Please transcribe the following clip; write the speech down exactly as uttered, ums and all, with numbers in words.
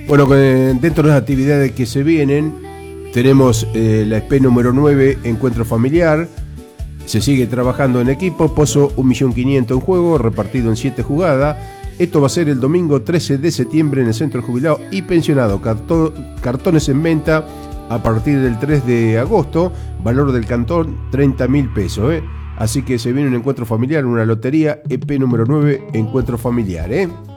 Bueno, eh, dentro de las actividades que se vienen, tenemos eh, la E P número nueve, Encuentro Familiar. Se sigue trabajando en equipo, Pozo un millón quinientos mil en juego, repartido en siete jugadas. Esto va a ser el domingo trece de septiembre en el Centro de Jubilados y Pensionados. Carto, cartones en venta a partir del tres de agosto, valor del cartón treinta mil pesos. ¿eh? Así que se viene un encuentro familiar, una lotería, E P número nueve, Encuentro Familiar. ¿eh?